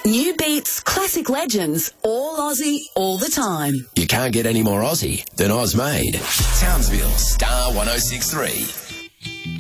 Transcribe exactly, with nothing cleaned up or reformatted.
New beats, classic legends, all Aussie, all the time. You can't get any more Aussie than Oz Made. Townsville, Star one oh six three.